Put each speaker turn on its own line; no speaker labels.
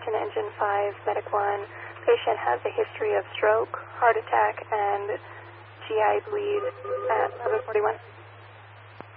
Attention Engine 5, Medic 1. Patient has a history of stroke, heart attack, and GI bleed at 11:41.